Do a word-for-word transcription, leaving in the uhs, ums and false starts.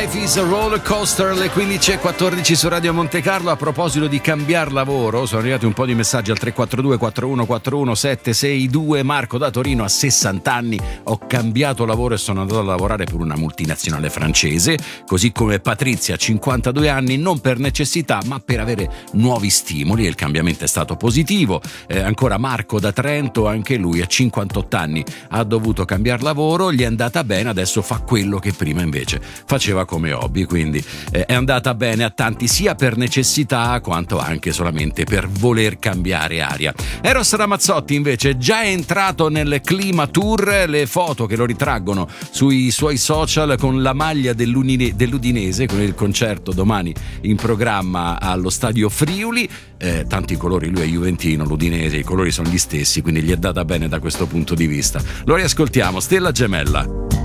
Life is a roller coaster, alle quindici e quattordici su Radio Monte Carlo. A proposito di cambiar lavoro, sono arrivati un po' di messaggi al tre quattro due quattro uno quattro uno sette sei due. Marco da Torino, a sessanta anni ho cambiato lavoro e sono andato a lavorare per una multinazionale francese, così come Patrizia, cinquantadue anni, non per necessità ma per avere nuovi stimoli, e il cambiamento è stato positivo. Eh, ancora Marco da Trento, anche lui a cinquantotto anni ha dovuto cambiare lavoro, gli è andata bene, adesso fa quello che prima invece faceva come hobby, quindi eh, è andata bene a tanti, sia per necessità quanto anche solamente per voler cambiare aria. Eros Ramazzotti invece già è entrato nel clima tour, le foto che lo ritraggono sui suoi social con la maglia dell'Udine- dell'Udinese, con il concerto domani in programma allo Stadio Friuli. Eh, tanti colori, lui è juventino, l'Udinese, i colori sono gli stessi, quindi gli è data bene da questo punto di vista. Lo riascoltiamo, Stella Gemella.